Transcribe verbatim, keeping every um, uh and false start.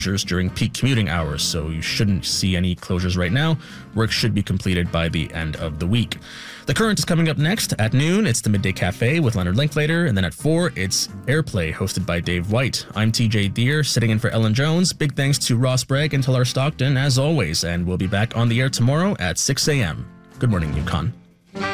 closures during peak commuting hours, so you shouldn't see any closures right now. Work should be completed by the end of the week. The Current is coming up next. At noon, it's the Midday Cafe with Leonard Linklater, and then at four, it's Airplay, hosted by Dave White. I'm T J Deer, sitting in for Ellen Jones. Big thanks to Ross Bragg and Talar Stockton, as always, and we'll be back on the air tomorrow at six a.m. Good morning, Yukon.